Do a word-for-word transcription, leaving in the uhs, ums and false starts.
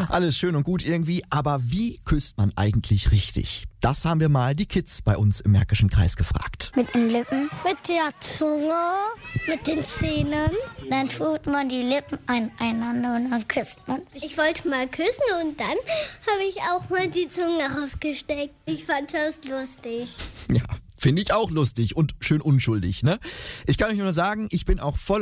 Alles schön und gut irgendwie, aber wie küsst man eigentlich richtig? Das haben wir mal die Kids bei uns im Märkischen Kreis gefragt. Mit den Lippen, mit der Zunge, mit den Zähnen. Dann tut man die Lippen aneinander und dann küsst man sich. Ich wollte mal küssen und dann habe ich auch mal die Zunge rausgesteckt. Ich fand das lustig. Ja, finde ich auch lustig und schön unschuldig, ne? Ich kann euch nur sagen, ich bin auch voll